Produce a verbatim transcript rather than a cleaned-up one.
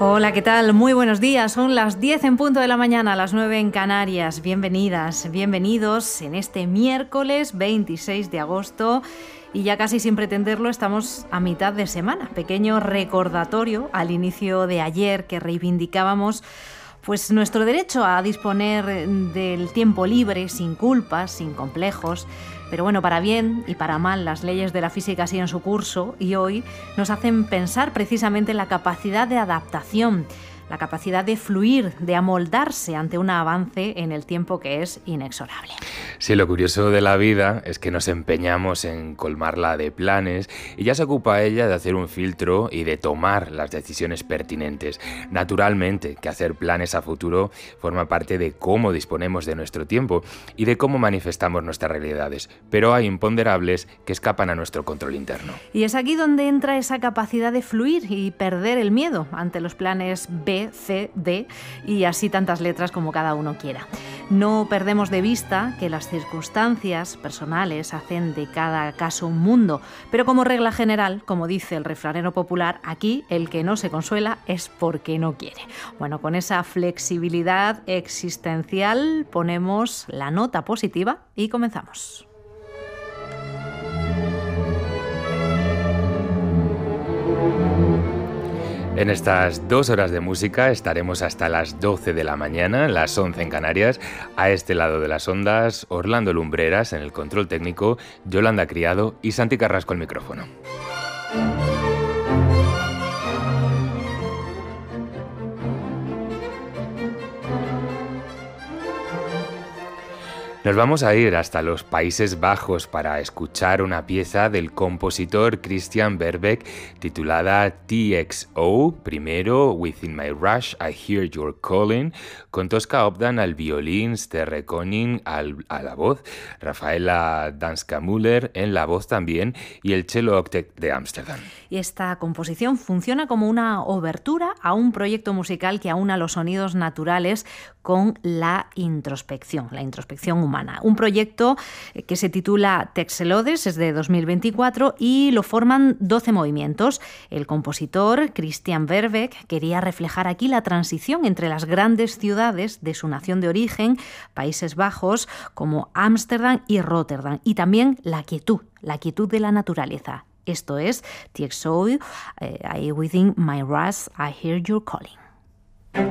Hola, ¿qué tal? Muy buenos días. Son las diez en punto de la mañana, las nueve en Canarias. Bienvenidas, bienvenidos en este miércoles veintiséis de agosto. Y ya casi sin pretenderlo estamos a mitad de semana. Pequeño recordatorio al inicio de ayer que reivindicábamos pues nuestro derecho a disponer del tiempo libre, sin culpas, sin complejos. Pero bueno, para bien y para mal, las leyes de la física siguen su curso y hoy nos hacen pensar precisamente en la capacidad de adaptación, la capacidad de fluir, de amoldarse ante un avance en el tiempo que es inexorable. Sí, lo curioso de la vida es que nos empeñamos en colmarla de planes y ya se ocupa ella de hacer un filtro y de tomar las decisiones pertinentes. Naturalmente, que hacer planes a futuro forma parte de cómo disponemos de nuestro tiempo y de cómo manifestamos nuestras realidades, pero hay imponderables que escapan a nuestro control interno. Y es aquí donde entra esa capacidad de fluir y perder el miedo ante los planes B, C, D y así tantas letras como cada uno quiera. No perdemos de vista que las circunstancias personales hacen de cada caso un mundo, pero como regla general, como dice el refranero popular, aquí el que no se consuela es porque no quiere. Bueno, con esa flexibilidad existencial ponemos la nota positiva y comenzamos. En estas dos horas de música estaremos hasta las doce de la mañana, las once en Canarias. A este lado de las ondas, Orlando Lumbreras en el control técnico, Yolanda Criado y Santi Carrasco al micrófono. Nos vamos a ir hasta los Países Bajos para escuchar una pieza del compositor Christian Berbeck titulada T X O, primero Within My Rush, I Hear Your Calling, con Tosca Obdan al violín, Sterre Koning al, a la voz, Rafaela Danska-Müller en la voz también y el Cello Octet de Ámsterdam. Y esta composición funciona como una obertura a un proyecto musical que aúna los sonidos naturales con la introspección, la introspección humana. Un proyecto que se titula Texelodes, es de dos mil veinticuatro y lo forman doce movimientos. El compositor, Christian Berbeck, quería reflejar aquí la transición entre las grandes ciudades de su nación de origen, Países Bajos, como Ámsterdam y Rotterdam, y también la quietud, la quietud de la naturaleza. Esto es T X O, I Within My Rush, I Hear Your Calling.